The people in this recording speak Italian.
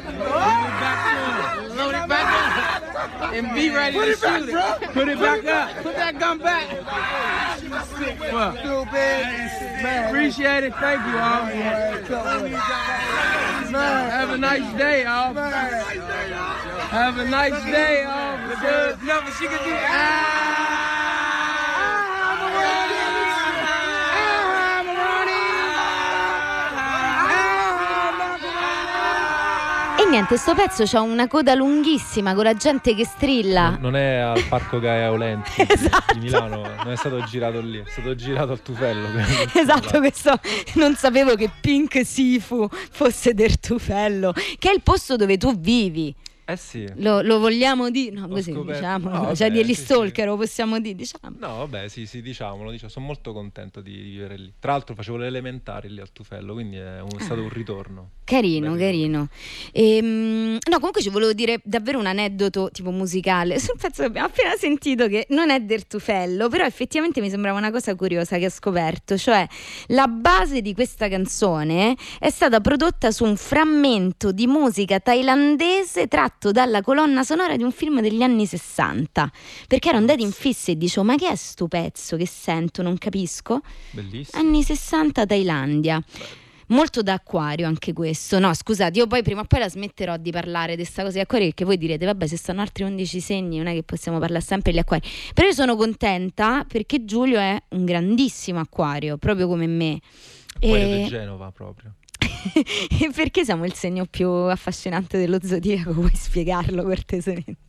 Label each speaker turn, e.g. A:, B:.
A: Load it back up and be ready to shoot it. Put it back up. Put that gun back. Fuck. Appreciate it. Thank you all. Have a nice day, all. Have a nice day, officer. Nothing she can do.
B: E niente, sto pezzo c'ha una coda lunghissima con la gente che strilla.
C: Non è al Parco Gaia Aulenti
B: Esatto.
C: di Milano, non è stato girato lì, è stato girato al Tufello.
B: Esatto, questo non sapevo che Pink Sifu fosse del Tufello, che è il posto dove tu vivi.
C: Eh sì.
B: Lo vogliamo dire? No, così
C: scoperto.
B: diciamo.
C: No,
B: Cioè
C: vabbè,
B: degli
C: sì,
B: stalker, lo possiamo dire, diciamo.
C: No, vabbè, sì, diciamolo. Sono molto contento di vivere lì. Tra l'altro facevo le elementari lì al Tufello, quindi è stato un ritorno.
B: Carino,
C: Bello.
B: carino. No, comunque ci volevo dire davvero un aneddoto tipo musicale sul pezzo che abbiamo appena sentito, che non è del Tufello, però effettivamente mi sembrava una cosa curiosa che ho scoperto, cioè la base di questa canzone è stata prodotta su un frammento di musica thailandese tratto dalla colonna sonora di un film degli anni 60, perché ero andata in fissa e dicevo: ma che è sto pezzo che sento, non capisco.
C: Bellissimo.
B: Anni 60 Thailandia. Molto da acquario anche questo. No, scusate, io poi prima o poi la smetterò di parlare di questa cosa di acquario, perché voi direte: vabbè, se stanno altri 11 segni non è che possiamo parlare sempre degli acquari. Però io sono contenta perché Giulio è un grandissimo acquario, proprio come me.
C: Acquario di Genova proprio.
B: E perché siamo il segno più affascinante dello zodiaco? Puoi spiegarlo cortesemente?